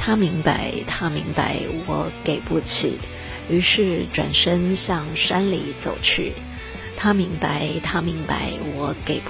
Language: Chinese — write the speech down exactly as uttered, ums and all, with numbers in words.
他明白，他明白我给不起，于是转身向山里走去。他明白，他明白我给不